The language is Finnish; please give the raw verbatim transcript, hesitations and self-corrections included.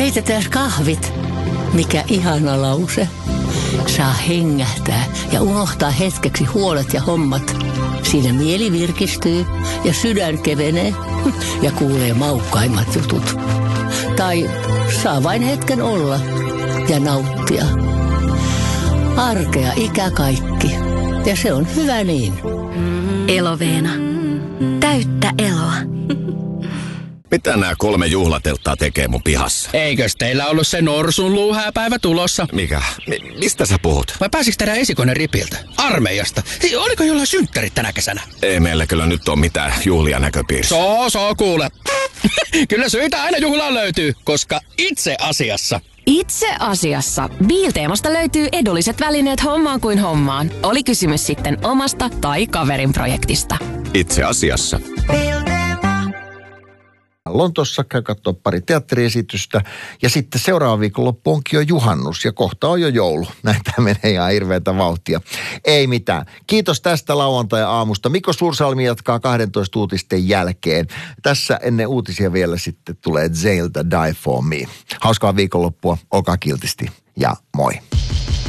Keitetään kahvit. Mikä ihana lause. Saa hengähtää ja unohtaa hetkeksi huolet ja hommat. Siinä mieli virkistyy ja sydän kevenee ja kuulee maukkaimmat jutut. Tai saa vain hetken olla ja nauttia. Arkea ikä kaikki. Ja se on hyvä niin. Eloveena. Täyttä eloa. Mitä nämä kolme juhlatelttaa tekee mun pihassa? Eikös teillä ollut se norsun luuhääpäivä tulossa? Mikä? Mi- mistä sä puhut? Vai pääsikö tehdä esikoinen ripiltä? Armeijasta? Hei, oliko jollain synttärit tänä kesänä? Ei meillä kyllä nyt ole mitään juhlia näköpiirissä. Soo, soo, kuule. Kyllä syitä aina juhlaan löytyy, koska itse asiassa... Itse asiassa Biilteemasta löytyy edulliset välineet hommaan kuin hommaan. Oli kysymys sitten omasta tai kaverin projektista. Itse asiassa. Lontoossa käy katsoa pari teatteriesitystä ja sitten seuraava viikonloppu onkin jo juhannus ja kohta on jo joulu. Näitä menee ihan hirveätä vauhtia. Ei mitään. Kiitos tästä lauantai-aamusta. Mikko Suursalmi jatkaa kahdentoista uutisten jälkeen. Tässä ennen uutisia vielä sitten tulee Zailta Die For Me. Hauskaa viikonloppua, olkaa kiltisti ja moi.